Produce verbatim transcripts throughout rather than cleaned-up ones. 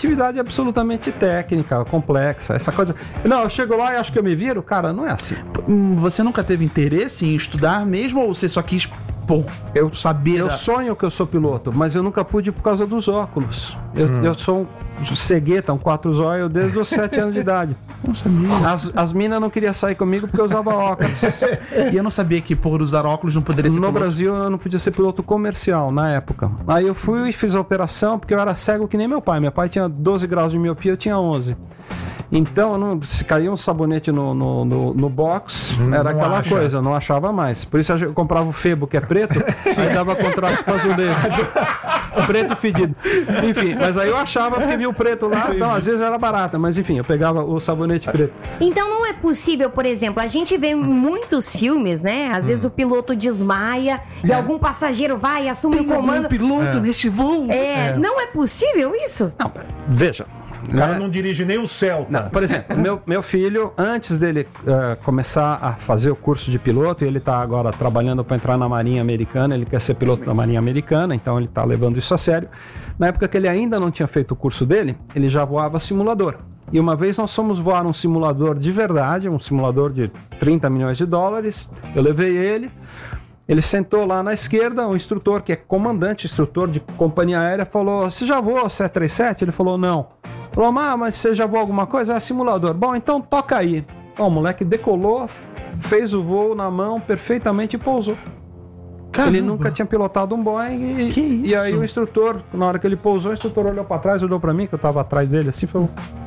atividade absolutamente técnica, complexa, essa coisa. Não, eu chego lá e acho que eu me viro, cara, não é assim. Você nunca teve interesse em estudar mesmo, ou você só quis, pô, eu saber? Eu da... sonho que eu sou piloto, mas eu nunca pude por causa dos óculos. Eu, hum. eu sou um cegueta, um quatro zóio desde os sete anos de idade. Não sabia. As, as minas não queriam sair comigo porque eu usava óculos. E eu não sabia que por usar óculos não poderia ser no piloto. No Brasil eu não podia ser piloto comercial na época. Aí eu fui e fiz a operação porque eu era cego que nem meu pai. Meu pai tinha doze graus de miopia, eu tinha onze. Então, não, se caía um sabonete no, no, no, no box, hum, era aquela acha. coisa, não achava mais. Por isso eu comprava o Febo, que é preto, aí dava contrato com o azulejo. Preto fedido. Enfim, mas aí eu achava porque via o preto lá, então às vezes era barata, mas enfim, eu pegava o sabonete preto. Então não é possível, por exemplo, a gente vê muitos filmes, né? Às hum. vezes o piloto desmaia é. e algum passageiro vai e assume Tem o comando. Um piloto é. neste voo. É, é. Não é possível isso? Não, veja. O cara não dirige nem o Celta. Não, por exemplo, meu, meu filho, antes dele uh, começar a fazer o curso de piloto, ele está agora trabalhando para entrar na Marinha Americana, ele quer ser piloto da Marinha Americana, então ele está levando isso a sério. Na época que ele ainda não tinha feito o curso dele, ele já voava simulador. E uma vez nós fomos voar um simulador de verdade, um simulador de trinta milhões de dólares, eu levei ele... Ele sentou lá na esquerda, o instrutor, que é comandante, instrutor de companhia aérea, falou, você já voou sete três sete? Ele falou, não. Falou, ah, mas você já voou alguma coisa? É simulador. Bom, então toca aí. Ó, o moleque decolou, fez o voo na mão perfeitamente e pousou. Caramba. Ele nunca tinha pilotado um Boeing e, que isso? E aí o instrutor, na hora que ele pousou, o instrutor olhou pra trás, olhou pra mim, que eu tava atrás dele, assim, falou,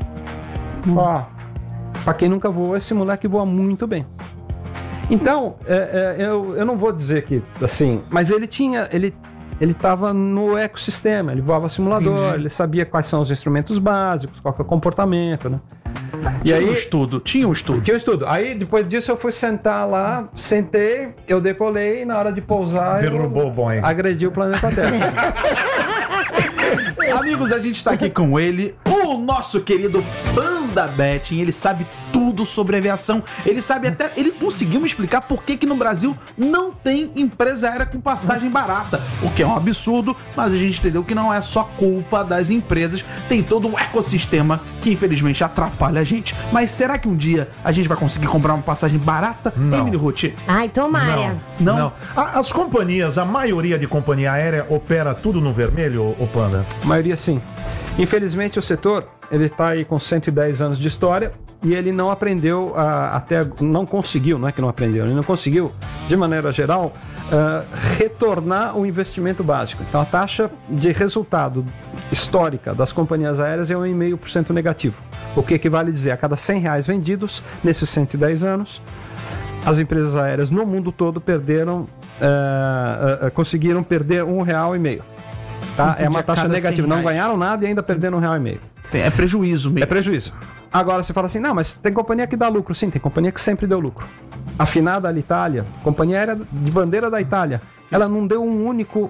ó, pra quem nunca voou, esse moleque voa muito bem. Então, é, é, eu, eu não vou dizer que, assim, mas ele tinha, ele ele estava no ecossistema, ele voava simulador, Entendi. ele sabia quais são os instrumentos básicos, qual que é o comportamento, né? E tinha aí, um estudo, tinha um estudo. Tinha um estudo. Aí, depois disso, eu fui sentar lá, sentei, eu decolei, e na hora de pousar, Derrubou eu o Boeing. agredi o planeta Terra. Amigos, a gente tá aqui com ele, o nosso querido Panda Betting. Ele sabe tudo sobre aviação. Ele sabe até... Ele conseguiu me explicar por que que no Brasil não tem empresa aérea com passagem barata. O que é um absurdo, mas a gente entendeu que não é só culpa das empresas. Tem todo um ecossistema que infelizmente atrapalha a gente. Mas será que um dia a gente vai conseguir comprar uma passagem barata? Não. Emily Ruth? Ai, tomara. Não? Não. A, as companhias, a maioria de companhia aérea opera tudo no vermelho, ô Panda? A maioria sim. Infelizmente o setor, ele está aí com cento e dez anos de história e ele não aprendeu a, até, não conseguiu, não é que não aprendeu, ele não conseguiu, de maneira geral, uh, retornar o investimento básico. Então a taxa de resultado histórica das companhias aéreas é um vírgula cinco por cento negativo, o que equivale a dizer, a cada cem reais vendidos nesses cento e dez anos, as empresas aéreas no mundo todo perderam, uh, uh, conseguiram perder um real e meio. Tá? É uma taxa negativa, não ganharam nada e ainda perderam um real e meio. É prejuízo mesmo. É prejuízo. Agora você fala assim, não, mas tem companhia que dá lucro. Sim, tem companhia que sempre deu lucro. A finada Alitalia, companhia aérea de bandeira da Itália, ela não deu um único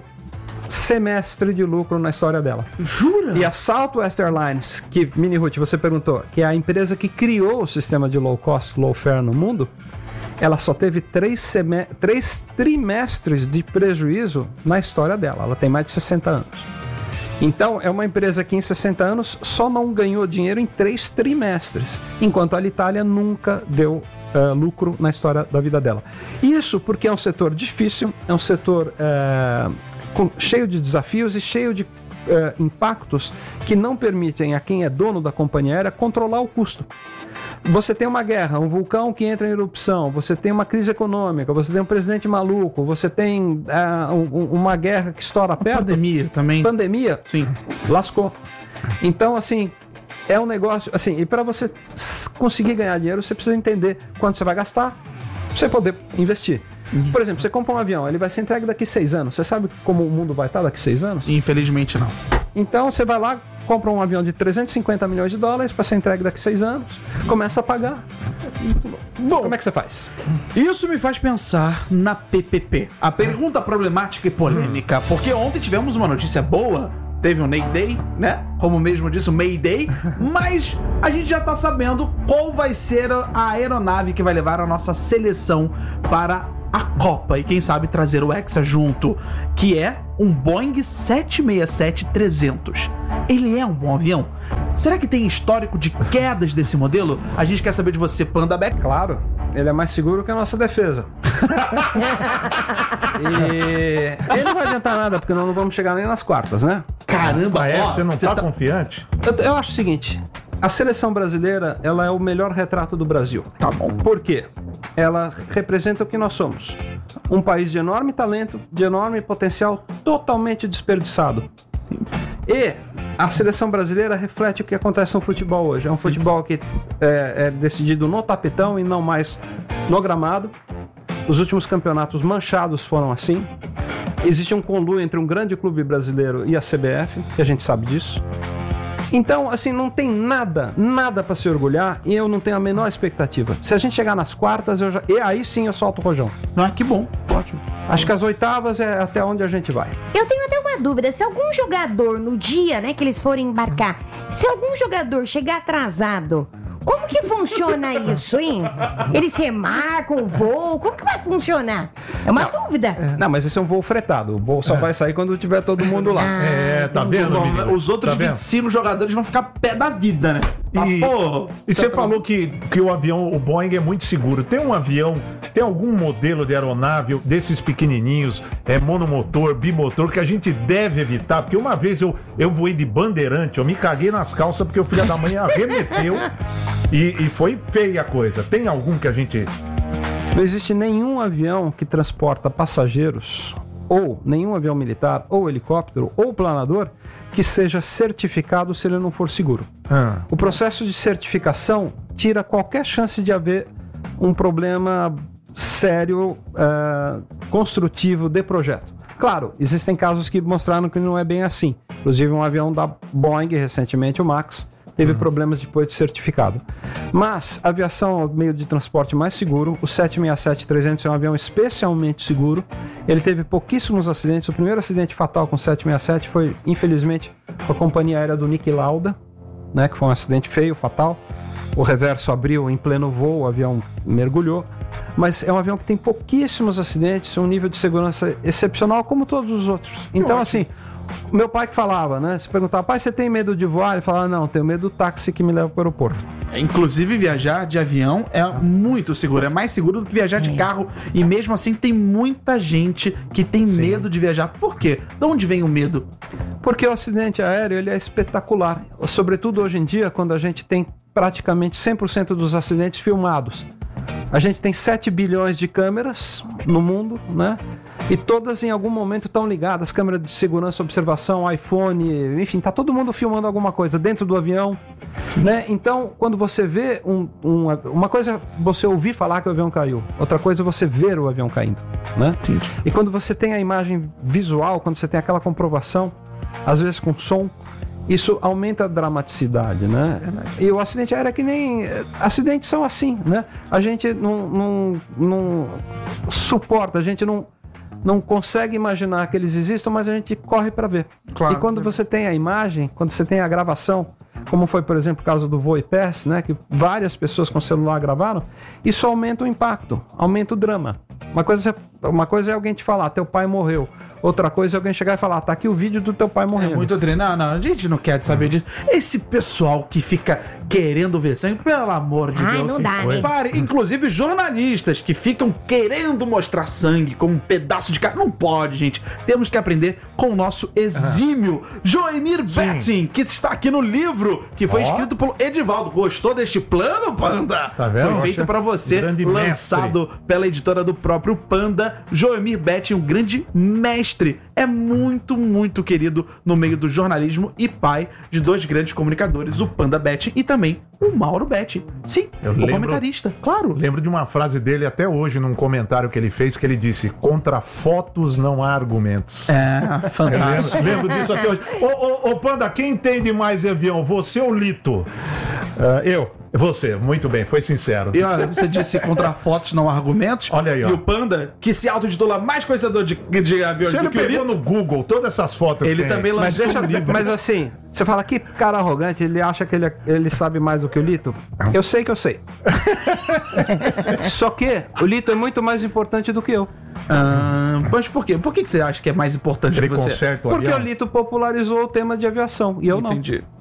semestre de lucro na história dela. Jura? E a Southwest Airlines, que, Mini Ruth, você perguntou, que é a empresa que criou o sistema de low cost, low fare no mundo, ela só teve três, seme... três trimestres de prejuízo na história dela. Ela tem mais de sessenta anos. Então, é uma empresa que em sessenta anos só não ganhou dinheiro em três trimestres, enquanto a Alitalia nunca deu uh, lucro na história da vida dela. Isso porque é um setor difícil, é um setor uh, com... cheio de desafios e cheio de uh, impactos que não permitem a quem é dono da companhia aérea controlar o custo. Você tem uma guerra, um vulcão que entra em erupção, você tem uma crise econômica, você tem um presidente maluco, você tem uh, um, uma guerra que estoura perto. Pandemia também. Pandemia? Sim. Lascou. Então, assim, é um negócio... assim, e para você conseguir ganhar dinheiro, você precisa entender quanto você vai gastar para você poder investir. Uhum. Por exemplo, você compra um avião, ele vai ser entregue daqui a seis anos. Você sabe como o mundo vai estar daqui a seis anos? Infelizmente não. Então você vai lá, compra um avião de trezentos e cinquenta milhões de dólares para ser entregue daqui a seis anos, começa a pagar. Bom, como é que você faz? Isso me faz pensar na P P P. A pergunta problemática e polêmica, porque ontem tivemos uma notícia boa, teve um Mayday, né? Como mesmo disse, o Mayday, mas a gente já tá sabendo qual vai ser a aeronave que vai levar a nossa seleção para a Copa e quem sabe trazer o Hexa junto, que é um Boeing sete seis sete trezentos. Ele é um bom avião? Será que tem histórico de quedas desse modelo? A gente quer saber de você, Panda Bet. Claro, ele é mais seguro que a nossa defesa. E ele não vai adiantar nada, porque nós não vamos chegar nem nas quartas, né? Caramba, Ah, é? ó, Você não tá, tá- confiante? Eu, eu acho o seguinte, a seleção brasileira, ela é o melhor retrato do Brasil. Tá bom. Por quê? Ela representa o que nós somos. Um país de enorme talento, de enorme potencial, totalmente desperdiçado. E a seleção brasileira reflete o que acontece no futebol hoje. É um futebol que é, é decidido no tapetão e não mais no gramado. Os últimos campeonatos manchados foram assim. Existe um conluio entre um grande clube brasileiro e a C B F, que a gente sabe disso. Então, assim, não tem nada, nada para se orgulhar e eu não tenho a menor expectativa. Se a gente chegar nas quartas, eu já... e aí sim eu solto o rojão. Ah, que bom. Ótimo. Acho que as oitavas é até onde a gente vai. Eu tenho até uma dúvida, se algum jogador no dia, né, que eles forem embarcar, se algum jogador chegar atrasado, como que funciona isso, hein? Eles remarcam o voo, como que vai funcionar? É uma dúvida. Não, mas esse é um voo fretado. O voo só vai sair quando tiver todo mundo lá. É, tá vendo, Vão- menino? Os outros Tá vendo? vinte e cinco jogadores vão ficar pé da vida, né? E, Ah, pô, e você falou que, que o avião, o Boeing é muito seguro. Tem um avião, tem algum modelo de aeronave desses pequenininhos, é monomotor, bimotor, que a gente deve evitar? Porque uma vez eu, eu voei de Bandeirante, eu me caguei nas calças porque o filho da mãe arremeteu e, e foi feia a coisa. Tem algum que a gente... Não existe nenhum avião que transporta passageiros, ou nenhum avião militar, ou helicóptero, ou planador, que seja certificado se ele não for seguro. Ah, O processo de certificação tira qualquer chance de haver um problema sério, eh, construtivo de projeto. Claro, existem casos que mostraram que não é bem assim. Inclusive um avião da Boeing, recentemente o Max, teve problemas depois de certificado. Mas a aviação é o meio de transporte mais seguro. O sete sessenta e sete trezentos é um avião especialmente seguro. Ele teve pouquíssimos acidentes. O primeiro acidente fatal com o sete sessenta e sete foi, infelizmente, com a companhia aérea do Niki Lauda, né, que foi um acidente feio, fatal. O reverso abriu em pleno voo, o avião mergulhou. Mas é um avião que tem pouquíssimos acidentes, um nível de segurança excepcional, como todos os outros. Então, assim, meu pai que falava, né? Se perguntava, pai, você tem medo de voar? Ele falava, não, tenho medo do táxi que me leva para o aeroporto. inclusive, viajar de avião é muito seguro. É mais seguro do que viajar de carro. E mesmo assim, tem muita gente que tem medo de viajar. Por quê? De onde vem o medo? Porque o acidente aéreo ele é espetacular. Sobretudo hoje em dia, quando a gente tem praticamente cem por cento dos acidentes filmados. A gente tem sete bilhões de câmeras no mundo, né? E todas em algum momento estão ligadas, câmera de segurança, observação, iPhone, enfim, tá todo mundo filmando alguma coisa dentro do avião, né? Então, quando você vê um, um, uma coisa é você ouvir falar que o avião caiu, outra coisa é você ver o avião caindo, né? E quando você tem a imagem visual, quando você tem aquela comprovação, às vezes com som, isso aumenta a dramaticidade, né? E o acidente aéreo é que nem... Acidentes são assim, né? A gente não, não, não suporta, a gente não, não consegue imaginar que eles existam, mas a gente corre para ver. Claro. E quando você tem a imagem, quando você tem a gravação, como foi, por exemplo, o caso do Voo e Pass, né? Que várias pessoas com celular gravaram, isso aumenta o impacto, aumenta o drama. Uma coisa, uma coisa é alguém te falar, teu pai morreu. Outra coisa é alguém chegar e falar, tá aqui o vídeo do teu pai morrendo. É muito treino. Não, não, a gente não quer saber disso. Esse pessoal que fica querendo ver sangue, pelo amor de Ai, Deus. não dá, né? Pare, inclusive jornalistas que ficam querendo mostrar sangue como um pedaço de carne. Não pode, gente. Temos que aprender com o nosso exímio Joemir Betting, que está aqui no livro, que foi Ó. escrito pelo Edivaldo. Gostou deste plano, Panda? Tá vendo? Foi feito pra você, Grande lançado pela editora do próprio Panda. Joemir Betting, um grande mestre. É muito, muito querido no meio do jornalismo e pai de dois grandes comunicadores, o Panda Betting e também o Mauro Betting. Sim, Eu o lembro- comentarista, claro. Lembro de uma frase dele até hoje, num comentário que ele fez, que ele disse, contra fotos não há argumentos. É, Eu fantástico. lembro, lembro disso até hoje. Ô, ô, ô, Panda, quem entende mais de avião? Você ou Lito? Ah, eu. Você, muito bem, foi sincero. E olha, você disse contra fotos, não argumentos. Olha aí, ó. E o Panda, que se autotitula mais conhecedor de, de aviões Se ele do que o pegou Lito, no Google todas essas fotos ele que tem. também Mas, lançou deixa, um livro. mas assim, você fala que cara arrogante, ele acha que ele, ele sabe mais do que o Lito? Eu sei que eu sei. Só que o Lito é muito mais importante do que eu. Ah, mas por quê? Por que que você acha que é mais importante Ele que você? conserta o Porque avião. o Lito popularizou o tema de aviação e eu não. Entendi.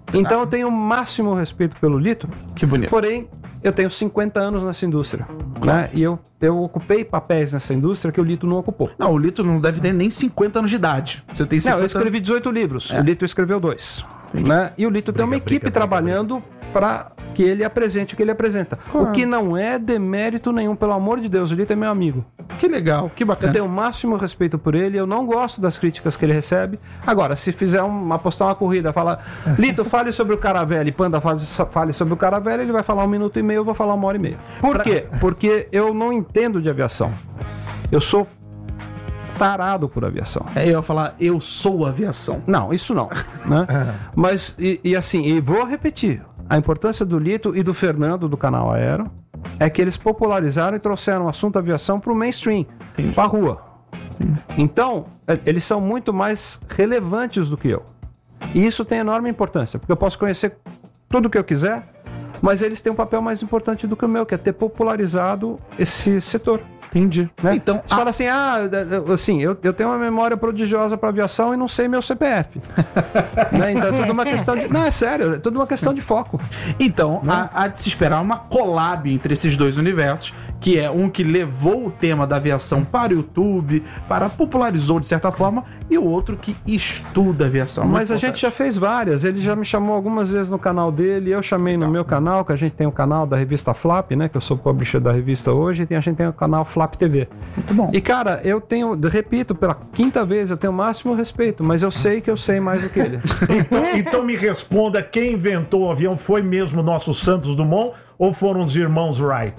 Então eu tenho o máximo respeito pelo Lito, Que bonito. porém eu tenho cinquenta anos nessa indústria, né? E eu, eu ocupei papéis nessa indústria que o Lito não ocupou. Não, o Lito não deve ter nem cinquenta anos de idade. Você tem cinquenta Não, eu escrevi dezoito livros, É. o Lito escreveu dois. Né? E o Lito tem uma Briga, equipe briga, trabalhando para que ele apresente o que ele apresenta. O que não é demérito nenhum, pelo amor de Deus, o Lito é meu amigo. Que legal, que Eu bacana. tenho o máximo respeito por ele, eu não gosto das críticas que ele recebe. Agora, se fizer um, apostar uma corrida, falar, Lito, fale sobre o Caravelle, Panda, faz- fale sobre o Caravelle, ele vai falar um minuto e meio, eu vou falar uma hora e meia. Por quê? Porque eu não entendo de aviação. Eu sou tarado por aviação. É, eu ia falar, eu sou aviação. Não, isso não, né? Mas, e, e assim, e vou repetir, a importância do Lito e do Fernando, do canal Aero, é que eles popularizaram e trouxeram o assunto aviação para o mainstream, para a rua. Então, é, eles são muito mais relevantes do que eu. E isso tem enorme importância, porque eu posso conhecer tudo o que eu quiser, mas eles têm um papel mais importante do que o meu, que é ter popularizado esse setor. Entendi. Né? Então, Você fala assim, ah, assim, eu, eu tenho uma memória prodigiosa para aviação e não sei meu C P F. Né? Então é tudo uma questão de... Não, é sério, é tudo uma questão de foco. Então, há, há de se esperar uma collab entre esses dois universos, que é um que levou o tema da aviação para o YouTube, para popularizou de certa forma, e o outro que estuda aviação. Mas Muito a gente já fez várias, ele já me chamou algumas vezes no canal dele, eu chamei no meu canal, que a gente tem o canal da revista Flap, né, que eu sou publisher da revista hoje, e a gente tem o canal Flap T V. Muito bom. E cara, eu tenho, repito, pela quinta vez, eu tenho o máximo respeito, mas eu sei que eu sei mais do que ele. Então, então me responda, quem inventou o avião foi mesmo o nosso Santos Dumont ou foram os irmãos Wright?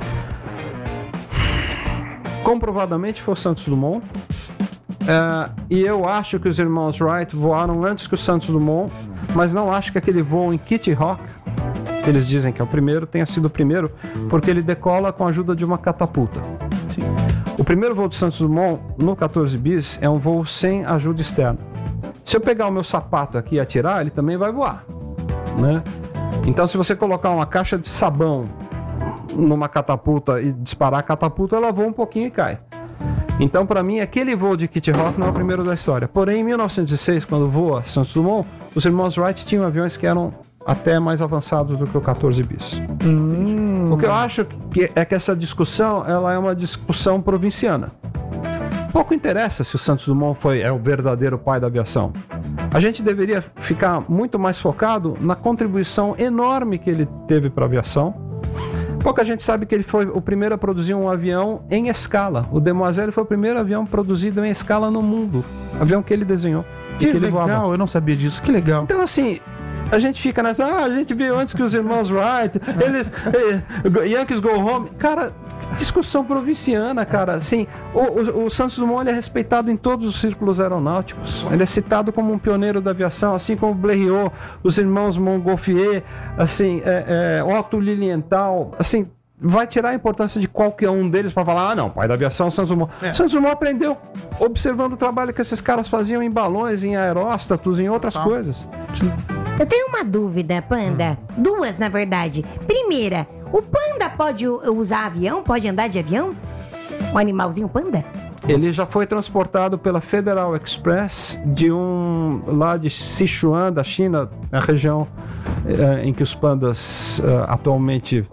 Comprovadamente foi o Santos Dumont. É, e eu acho que os irmãos Wright voaram antes que o Santos Dumont, mas não acho que aquele voo em Kitty Hawk, que eles dizem que é o primeiro, tenha sido o primeiro, porque ele decola com a ajuda de uma catapulta. Sim. O primeiro voo do Santos Dumont no quatorze bis é um voo sem ajuda externa. Se eu pegar o meu sapato aqui e atirar, ele também vai voar, né? Então, se você colocar uma caixa de sabão numa catapulta e disparar a catapulta, ela voa um pouquinho e cai. Então, para mim, aquele voo de Kitty Hawk não é o primeiro da história. Porém, em mil novecentos e seis, quando voa Santos Dumont, os irmãos Wright tinham aviões que eram até mais avançados do que o quatorze bis. Hum. O que eu acho que é que essa discussão, ela é uma discussão provinciana. Pouco interessa se o Santos Dumont foi, é o verdadeiro pai da aviação. A gente deveria ficar muito mais focado na contribuição enorme que ele teve para a aviação. Pouca gente sabe que ele foi o primeiro a produzir um avião em escala. O Demoiselle foi o primeiro avião produzido em escala no mundo. Avião que ele desenhou. Que, e que ele legal, voava. eu não sabia disso. Que legal. Então, assim, a gente fica nessa... Ah, a gente viu antes que os irmãos Wright, eles... eh, Yankees go home. Cara, discussão provinciana, cara. Assim, o, o, o Santos Dumont ele é respeitado em todos os círculos aeronáuticos. Ele é citado como um pioneiro da aviação, assim como Blériot, os irmãos Montgolfier, assim, é, é, Otto Lilienthal, assim... Vai tirar a importância de qualquer um deles para falar, ah não, pai da aviação, Santos Dumont. É. Santos Dumont aprendeu observando o trabalho que esses caras faziam em balões, em aeróstatos, em outras Tá. coisas. Eu tenho uma dúvida, Panda. Duas, na verdade. Primeira, o panda pode u- usar avião? Pode andar de avião? O animalzinho panda? Ele já foi transportado pela Federal Express de um lá de Sichuan, da China, a região eh, em que os pandas eh, atualmente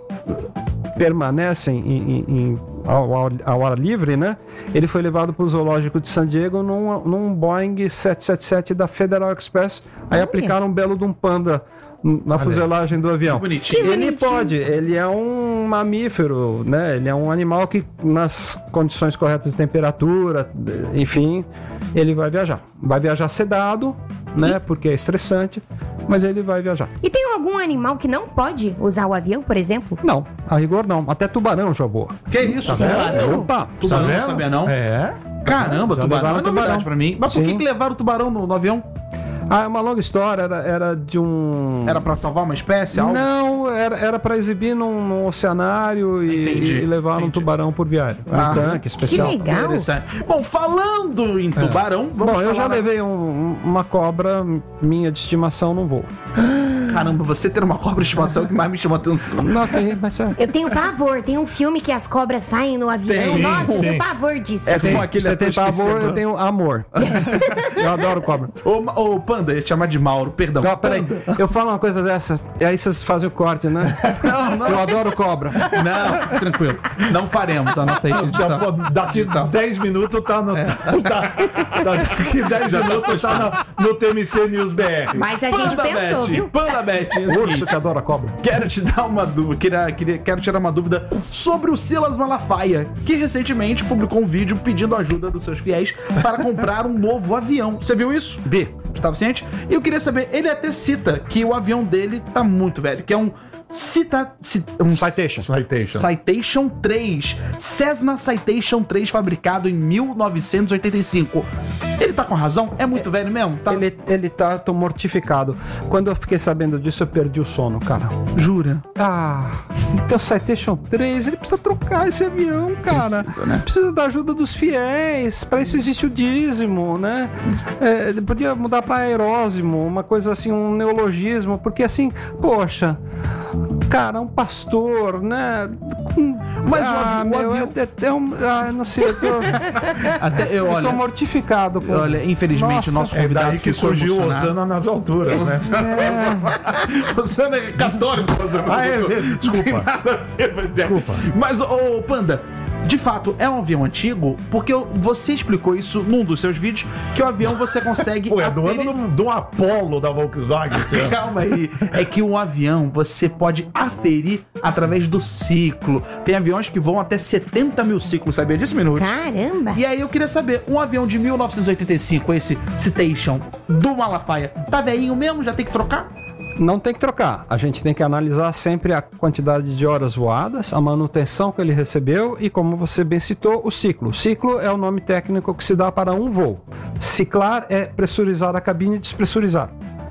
permanecem em, em- em- ao, ao- ao ar livre, né? Ele foi levado para o zoológico de San Diego num, num Boeing sete sete sete da Federal Express. Aí Olha. aplicaram um belo de um panda na fuselagem do avião. Que bonitinho. Que Ele bonitinho. pode, ele é um mamífero, né? Ele é um animal que, nas condições corretas de temperatura, enfim, ele vai viajar. Vai viajar sedado, né? Porque é estressante, mas ele vai viajar. E tem algum animal que não pode usar o avião, por exemplo? Não, a rigor não. Até tubarão já voa. Que isso? Sério? Opa, Tubarão, Tá não vendo? sabia não. É. Caramba, Já tubarão levaram é novidade tubarão. pra mim. Mas por que, Sim. que levaram o tubarão no, no avião? Ah, é uma longa história, era, era de um... Era pra salvar uma espécie? Algo? Não, era, era para exibir num, num oceanário e, Entendi, e levar um entendi. tubarão por viagem. Um Ah, tanque Que especial. legal. Interessante. Bom, falando em tubarão, vamos Bom, eu já falar- levei um- uma cobra minha de estimação num voo. Caramba, você ter uma cobra de estimação que mais me chamou a atenção. Não, tem, mas é. Eu tenho pavor. Tem um filme que as cobras saem no avião. Tem, Nossa, eu sim. tenho pavor disso. É Tem, como aquele você ator tem pavor, esquecido. eu tenho amor. Eu adoro cobra. Ô, ô, Panda, eu ia te chamar de Mauro, perdão. Não, peraí, eu falo uma coisa dessa, e aí vocês fazem o corte, né? Não, não. Eu adoro cobra. Não, tranquilo. Não faremos, anota aí. Já, Tá. pô, daqui dez minutos tá no. Tá, tá- daqui dez minutos tá no, no T M C News B R. Mas a gente Panda pensou, Bet, viu? Panda Bet, é o Urso seguinte, que adora cobra. quero te dar uma dúvida, queria, queria, quero tirar uma dúvida sobre o Silas Malafaia, que recentemente publicou um vídeo pedindo ajuda dos seus fiéis para comprar um novo avião. Você viu isso? B. Estava ciente? E eu queria saber, ele até cita que o avião dele tá muito velho, que é um Cita, cita, um Citation. Citation. Citation três, Cessna Citation três, fabricado em mil novecentos e oitenta e cinco. Ele tá com razão? É muito velho mesmo? Tá? Ele, ele tá, tô mortificado. Quando eu fiquei sabendo disso, eu perdi o sono, cara. Jura? Ah, então Citation três, ele precisa trocar esse avião, cara. Precisa, né? Precisa da ajuda dos fiéis. Pra isso existe o dízimo, né? É, ele podia mudar pra aerósimo, uma coisa assim, um neologismo, porque assim, poxa, cara, um pastor, né? Com- Mas o ah, avi- o meu, avião- é, é, é um, ah, não sei, eu tô, Até eu, eu tô olha, mortificado. Com... olha, infelizmente o nosso É convidado daí que ficou surgiu o emocionado. Osana nas alturas, né? É, Osana é católico, Osana. Ah, é, é, desculpa. Desculpa. Mas, ô Panda, de fato, é um avião antigo, porque eu- você explicou isso num dos seus vídeos, que o avião você consegue... Pô, é do aferir- ano do, do Apollo da Volkswagen. esse ano. Calma aí. É que um avião você pode aferir através do ciclo. Tem aviões que voam até setenta mil ciclos, sabia disso, Minuto? Caramba. E aí eu queria saber, um avião de mil novecentos e oitenta e cinco, esse Citation do Malafaia, tá velhinho mesmo? Já tem que trocar? não tem que trocar. A gente tem que analisar sempre a quantidade de horas voadas, a manutenção que ele recebeu e, como você bem citou, o ciclo. O ciclo é o nome técnico que se dá para um voo. Ciclar é pressurizar a cabine e despressurizar.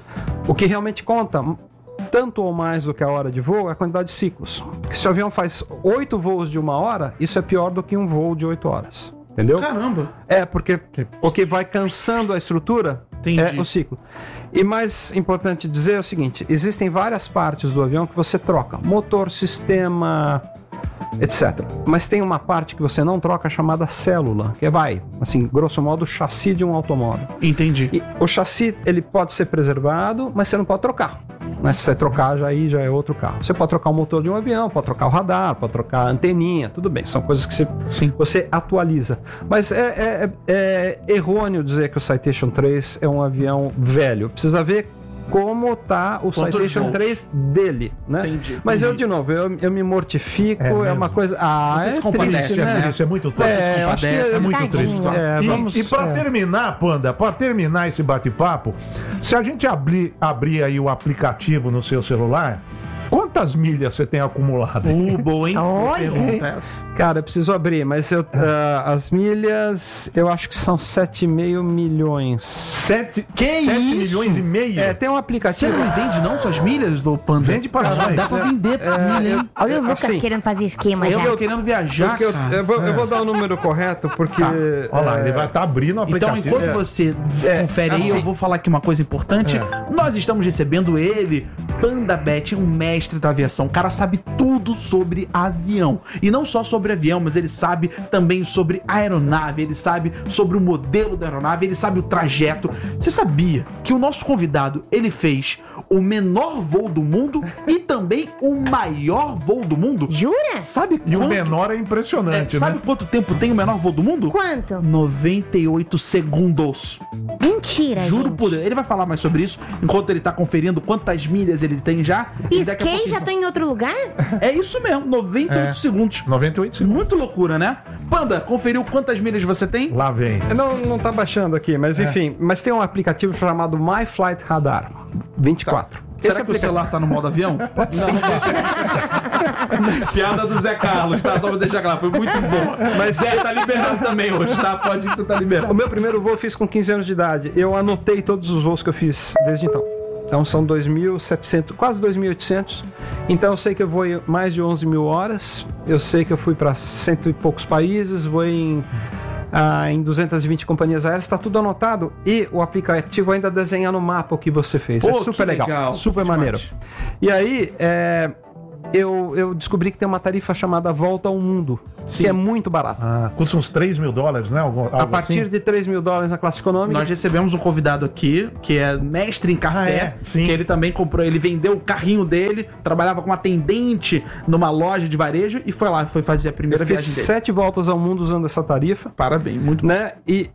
O que realmente conta, tanto ou mais do que a hora de voo, é a quantidade de ciclos. Porque se o avião faz oito voos de uma hora, isso é pior do que um voo de oito horas. Entendeu? Caramba. É, porque o que vai cansando a estrutura Entendi. é o ciclo. E mais importante dizer é o seguinte: existem várias partes do avião que você troca. Motor, sistema, etcétera. Mas tem uma parte que você não troca chamada célula, que vai, assim, grosso modo, o chassi de um automóvel. Entendi. E o chassi, ele pode ser preservado, mas você não pode trocar. Mas se você trocar, já aí já é outro carro. Você pode trocar o motor de um avião, pode trocar o radar, pode trocar a anteninha, tudo bem. São coisas que você, Sim. você atualiza. Mas é, é, é errôneo dizer que o Citation três é um avião velho. Precisa ver como tá o Quantos Citation voos? três dele, né? Entendi, Mas eu, entendi. de novo, eu, eu me mortifico, É é, mesmo? uma coisa... Ah, Você se é compadece, triste, Isso né? é, isso é muito triste. É, eu acho que compadece. É muito Tadinho. triste. É, e, vamos- e pra é. terminar, Panda, pra terminar esse bate-papo, se a gente abrir, abrir aí o aplicativo no seu celular, quantas milhas você tem acumulado? Uh, boa, hein? Olha. Pergunta essa. Cara, eu preciso abrir, mas eu, ah, as milhas, eu acho que são sete vírgula cinco milhões. Sete, Que sete isso? milhões e meio? É, tem um Você aplicativo... não vende não suas milhas do Panda? Vende para nós. Dá pra vender pra milha, hein? Olha o Lucas assim, querendo fazer esquema Eu já. tô querendo viajar, Porque eu, cara. eu vou, eu vou dar o número correto, porque... Tá. Olha lá, é, ele vai estar abrindo o Então, aplicativo. enquanto É. você É, confere aí, assim. eu vou falar aqui uma coisa importante. É. Nós estamos recebendo ele, Panda Bet, um mestre da aviação. O cara sabe tudo sobre avião. E não só sobre avião, mas ele sabe também sobre aeronave, ele sabe sobre o modelo da aeronave, ele sabe o trajeto. Você sabia que o nosso convidado, ele fez o menor voo do mundo e também o maior voo do mundo? Jura? Sabe E o quanto- menor é é, impressionante, sabe né? quanto tempo tem o menor voo do mundo? Quanto? noventa e oito segundos. Mentira, Juro gente. por Deus. Ele vai falar mais sobre isso enquanto ele tá conferindo quantas milhas ele tem já. E daqui a Skate pouquinho- já tô em outro lugar? É isso mesmo, noventa e oito É. segundos. noventa e oito segundos. Muito loucura, né? Panda, conferiu quantas milhas você tem? Lá vem. Não, não tá baixando aqui, mas É. enfim. Mas tem um aplicativo chamado My Flight Radar vinte e quatro. Será Esse que o celular tá no modo avião? Pode ser. Piada do Zé Carlos, tá? Só pra deixar claro, foi muito bom. Mas Zé tá liberando também hoje, tá? Pode ir que você tá O liberando. meu primeiro voo eu fiz com quinze anos de idade. Eu anotei todos os voos que eu fiz desde então. Então são dois mil e setecentos, quase dois mil e oitocentos. Então eu sei que eu voei mais de onze mil horas. Eu sei que eu fui para cento e poucos países. Voei em ah, em duzentas e vinte companhias aéreas, está tudo anotado e o aplicativo ainda desenha no mapa o que você fez. Pô, é super que legal, legal, super demais. maneiro. E aí, é, eu, eu descobri que tem uma tarifa chamada Volta ao Mundo, Sim. que é muito barato. Ah, custa uns três mil dólares, né? Algo, algo A partir assim? de três mil dólares na classe econômica. Nós recebemos um convidado aqui, que é mestre em café, Ah, é? Sim. que ele também comprou, ele vendeu o carrinho dele, trabalhava como atendente numa loja de varejo e foi lá, foi fazer a primeira Eu fiz viagem dele. sete voltas ao mundo usando essa tarifa, Parabéns, muito né? E,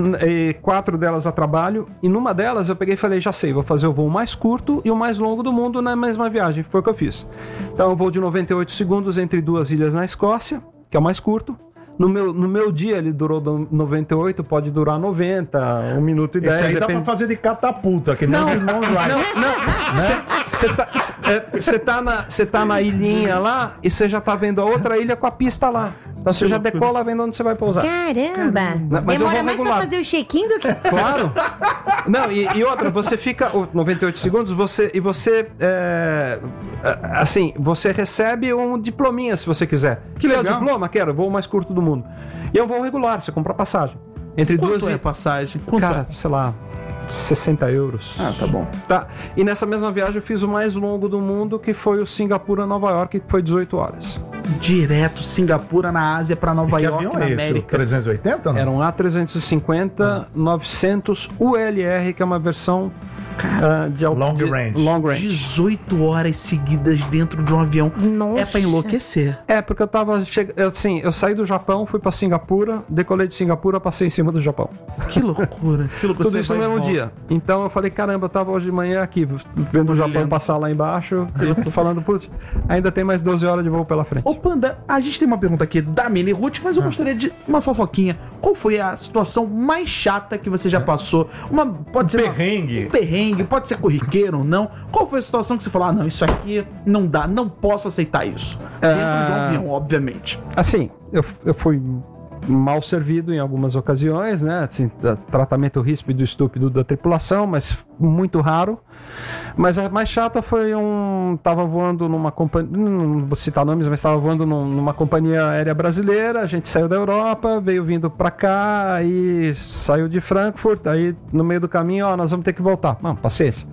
e quatro delas a trabalho. E numa delas eu peguei e falei, já sei, vou fazer o voo mais curto e o mais longo do mundo na mesma viagem. Foi o que eu fiz. Então eu vou de noventa e oito segundos entre duas ilhas na Escócia, que é o mais curto. No meu, no meu dia ele durou do- noventa e oito, pode durar noventa, um minuto e dez. Esse aí dá depende- pra fazer de catapulta, que nem Não, os irmãos Wright. Não, não. Você tá, é, cê tá, na- cê tá na ilhinha lá e você já tá vendo a outra ilha com a pista lá. Então você já decola vendo onde você vai pousar. Caramba! Mas eu Demora vou mais regular. pra fazer o check-in do que... Claro. Não, e, e outra, você fica o noventa e oito segundos, você e você é, é, assim, você recebe um diplominha se você quiser. Que Quer legal. o diploma? Quero, voo mais curto do mundo. E é um voo regular, você compra passagem. Entre Quanto duas é e a passagem? Quanto cara, é? sei lá, sessenta euros. Ah, tá bom. Tá. E nessa mesma viagem eu fiz o mais longo do mundo, que foi o Singapura Nova York, que foi dezoito horas. Direto Singapura na Ásia pra Nova Que York avião na é esse? O América. trezentos e oitenta? Não? Era um A trezentos e cinquenta novecentos U L R, que é uma versão ah, de al- Long de- range. Long range. dezoito horas seguidas dentro de um avião. Nossa. É pra enlouquecer. É, porque eu tava chegando. Assim, eu saí do Japão, fui pra Singapura, decolei de Singapura, passei em cima do Japão. Que loucura. Que loucura. Tudo Você isso no vai e mesmo volta. dia. Então eu falei, caramba, eu tava hoje de manhã aqui, vendo o Japão Olhando. passar lá embaixo. E eu tô falando, putz, ainda tem mais doze horas de voo pela frente. Ô Panda, a gente tem uma pergunta aqui da Mini Ruth, mas eu gostaria de uma fofoquinha. Qual foi a situação mais chata que você já passou? Uma, pode ser uma- Perrengue. um perrengue, pode ser corriqueiro ou não. Qual foi a situação que você falou, ah não, isso aqui não dá, não posso aceitar isso? Dentro de um Ah. avião, obviamente. Assim, eu, eu fui mal servido em algumas ocasiões, né? Assim, tra- tratamento ríspido e estúpido da tripulação, mas muito raro. Mas a mais chata foi um. Tava voando numa companhia. Não vou citar nomes, mas estava voando num- numa companhia aérea brasileira. A gente saiu da Europa, veio vindo pra cá, aí saiu de Frankfurt. Aí no meio do caminho, ó, nós vamos ter que voltar. Não, paciência.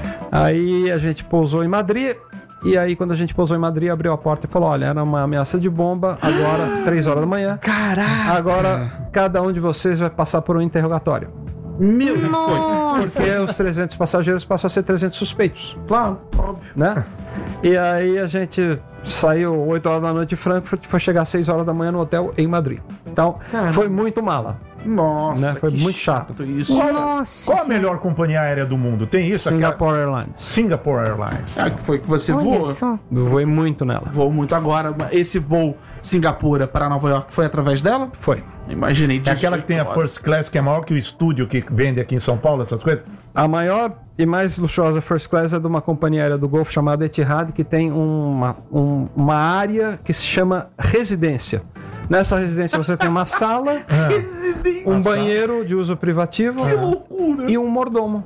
Aí a gente pousou em Madrid. E aí, quando a gente pousou em Madrid, abriu a porta e falou: olha, era uma ameaça de bomba, agora, três horas da manhã. Caraca! Agora, cada um de vocês vai passar por um interrogatório. Meu, que foi? Nossa! Porque os trezentos passageiros passam a ser trezentos suspeitos, Claro, óbvio. né? E aí a gente saiu oito horas da noite de Frankfurt e foi chegar às seis horas da manhã no hotel em Madrid. Então, Caramba. foi muito mala. Nossa, Né? Foi que muito chato. isso. Nossa! Qual a melhor companhia aérea do mundo? Tem isso? Singapore Airlines. Aquela- Singapore Airlines. Ah, que foi que você Olha voou? só. Eu voei muito nela. Voou muito agora. Esse voo Singapura para Nova York foi através dela? Foi. Imaginei É aquela que tem a dezoito horas. First Class, que é maior que o estúdio que vende aqui em São Paulo, essas coisas? A maior e mais luxuosa First Class é de uma companhia aérea do Golfo chamada Etihad, que tem uma, um- uma área que se chama residência. Nessa residência você tem uma sala, um banheiro de uso privativo e um mordomo.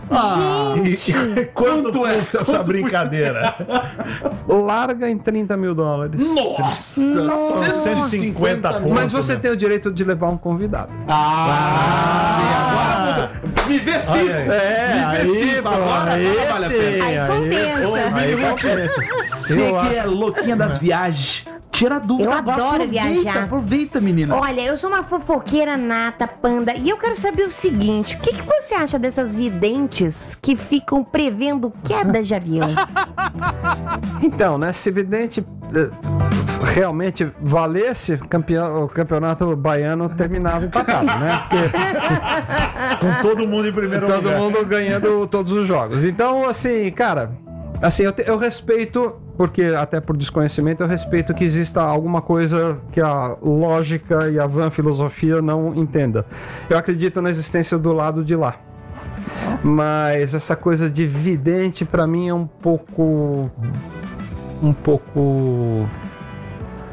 E, e quanto custa essa brincadeira? Larga em trinta mil dólares. Nossa! cento e cinquenta pontos. Mas você né? tem o direito de levar um convidado. Ah! sim, agora muda. Viver cinco! Olha aí. É, Viver cinco agora aí não vale a pena. Aí compensa. Aí compensa. Você Eu que é louquinha das viagens, tira a dúvida Eu agora. adoro aproveita, viajar. Aproveita, menina. Olha, eu sou uma fofoqueira nata, Panda, e eu quero saber o seguinte: o que, que você acha dessas videntes que ficam prevendo quedas de avião? Então, né, se vidente eh, realmente valesse, campeão, o campeonato baiano terminava empatado, né? Porque Com todo mundo em primeiro todo lugar. mundo ganhando todos os jogos. Então, assim, cara, assim, eu, te- eu respeito, porque até por desconhecimento, eu respeito que exista alguma coisa que a lógica e a van filosofia não entenda. Eu acredito na existência do lado de lá. Mas essa coisa de vidente, pra mim, é um pouco. Um pouco.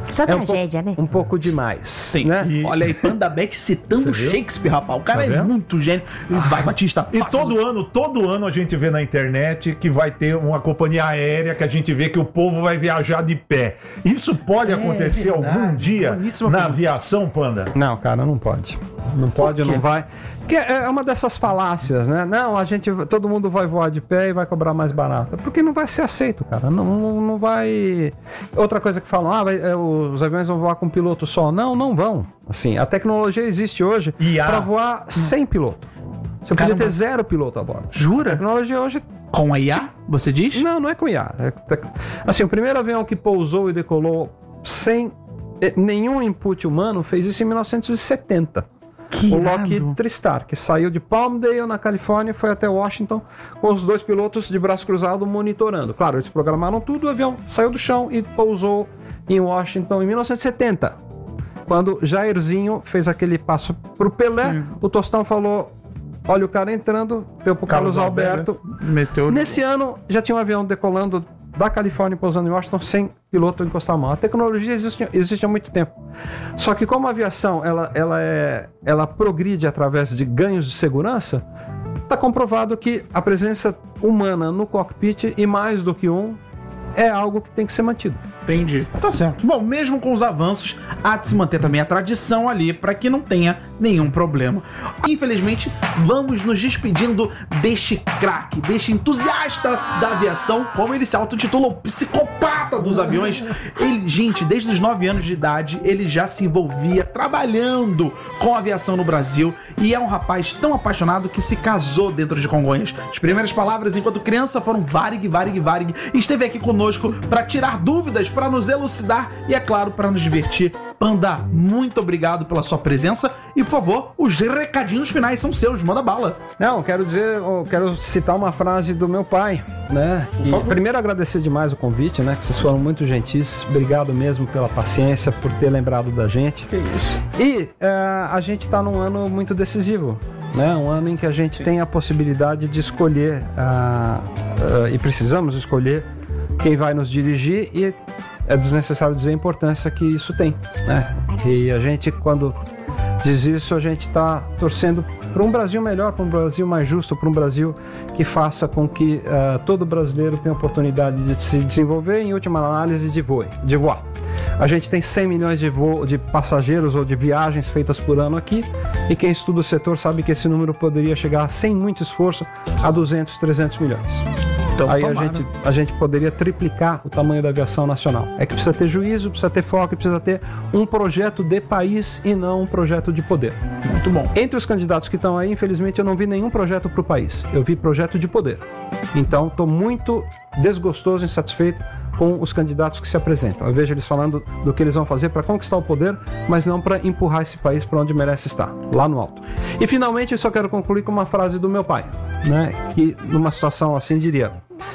Só é um tragédia, pouco, né? um pouco demais. Sim. Né? E- Olha aí, Panda Bet citando Você viu? Shakespeare, rapaz. O cara Tá é vendo? muito gênio. Vai, Batista. E faça todo ano, todo ano a gente vê na internet que vai ter uma companhia aérea que a gente vê que o povo vai viajar de pé. Isso pode É acontecer verdade. algum dia Boníssima na pergunta. aviação, Panda? Não, cara, não pode. Não pode, Por quê? não vai. Porque é uma dessas falácias, né? Não, a gente, todo mundo vai voar de pé e vai cobrar mais barato. Porque não vai ser aceito, cara. Não, não, não vai. Outra coisa que falam, ah, vai, é, os aviões vão voar com piloto só. Não, não vão. Assim, a tecnologia existe hoje I A. para voar sem piloto. Você podia Caramba. ter zero piloto a bordo. A Jura? tecnologia hoje. Com a I A, você diz? Não, não é com I A. É tec- assim, o primeiro avião que pousou e decolou sem eh, nenhum input humano fez isso em mil novecentos e setenta. Que O irado. Lockheed TriStar, que saiu de Palmdale, na Califórnia, e foi até Washington, com os dois pilotos de braço cruzado monitorando. Claro, eles programaram tudo, o avião saiu do chão e pousou em Washington em mil novecentos e setenta. Quando Jairzinho fez aquele passo pro Pelé, Sim. o Tostão falou: olha o cara entrando, deu pro Carlos, Carlos Alberto. Meteu. Nesse ano, já tinha um avião decolando da Califórnia e pousando em Washington sem piloto encostar a mão. A tecnologia existe, existe há muito tempo. Só que como a aviação ela, ela, é, ela progride através de ganhos de segurança, está comprovado que a presença humana no cockpit, e mais do que um, é algo que tem que ser mantido. Entendi. Tá certo. Bom, mesmo com os avanços, há de se manter também a tradição ali para que não tenha nenhum problema. Infelizmente, vamos nos despedindo deste craque, deste entusiasta da aviação, como ele se autotitula, o psicopata dos aviões. Ele, gente, desde os nove anos de idade, ele já se envolvia trabalhando com a aviação no Brasil e é um rapaz tão apaixonado que se casou dentro de Congonhas. As primeiras palavras enquanto criança foram Varig, Varig, Varig, e esteve aqui conosco para tirar dúvidas, para nos elucidar e, é claro, para nos divertir. Panda, muito obrigado pela sua presença e, por favor, os recadinhos finais são seus, manda bala. Não, quero dizer, eu quero citar uma frase do meu pai, né? E primeiro agradecer demais o convite, né? Que vocês foram muito gentis. Obrigado mesmo pela paciência, por ter lembrado da gente. Que isso. E eh, a gente está num ano muito decisivo, né? Um ano em que a gente tem a possibilidade de escolher ah, ah, e precisamos escolher quem vai nos dirigir, e é desnecessário dizer a importância que isso tem, né? E a gente, quando diz isso, a gente está torcendo para um Brasil melhor, para um Brasil mais justo, para um Brasil que faça com que uh, todo brasileiro tenha oportunidade de se desenvolver, em última análise, de, voe, de voar. A gente tem cem milhões de, voo, de passageiros ou de viagens feitas por ano aqui, e quem estuda o setor sabe que esse número poderia chegar, sem muito esforço, a duzentos, trezentos milhões. Então, Aí a tomara. gente, a gente poderia triplicar o tamanho da aviação nacional. É que precisa ter juízo, precisa ter foco, precisa ter um projeto de país e não um projeto de poder. Muito bom. Entre os candidatos que estão aí, infelizmente, eu não vi nenhum projeto para o país. Eu vi projeto de poder. Então, estou muito desgostoso e insatisfeito com os candidatos que se apresentam. Eu vejo eles falando do que eles vão fazer para conquistar o poder, mas não para empurrar esse país para onde merece estar, lá no alto. E, finalmente, eu só quero concluir com uma frase do meu pai, né? Que, numa situação assim, diria: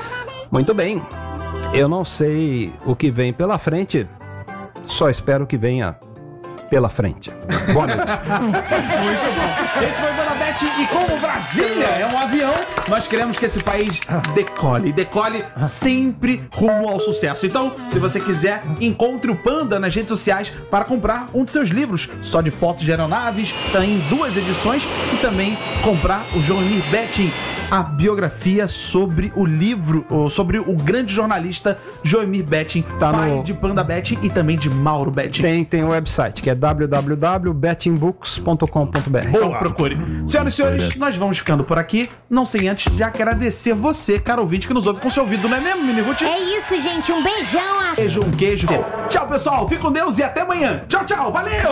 muito bem, eu não sei o que vem pela frente, só espero que venha pela frente. Boa noite. Muito bom. Esse foi o Bonabete, e como Brasília é um avião, nós queremos que esse país decole. Decole sempre rumo ao sucesso. Então, se você quiser, encontre o Panda nas redes sociais para comprar um de seus livros, só de fotos de aeronaves, tem duas edições, e também comprar o Joemir Betting, a biografia sobre o livro, ou sobre o grande jornalista Joemir Betting, Tá pai no- de Panda Betting e também de Mauro Betting. Tem, tem o website, que é w w w ponto betting books ponto com ponto b r. Então procure. Senhoras e senhores, nós vamos ficando por aqui, não sem antes de agradecer você, caro ouvinte, que nos ouve com seu ouvido, não é mesmo, Mini Ruth? É isso, gente. Um beijão. A... Beijo, um queijo. Tchau, pessoal. Fique com Deus e até amanhã. Tchau, tchau. Valeu!